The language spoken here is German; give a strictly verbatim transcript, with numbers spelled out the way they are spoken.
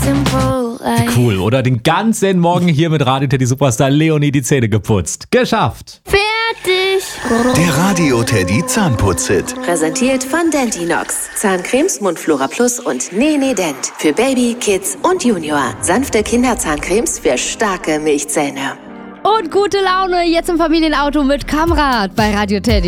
Cool, oder? Den ganzen Morgen hier mit Radio Teddy Superstar Leonie die Zähne geputzt. Geschafft! Fertig! Der Radio Teddy Zahnputz-Hit. Präsentiert von Dentinox. Zahncremes, Mundflora Plus und Nene Dent. Für Baby, Kids und Junior. Sanfte Kinderzahncremes für starke Milchzähne. Und gute Laune jetzt im Familienauto mit Kamrat bei Radio Teddy.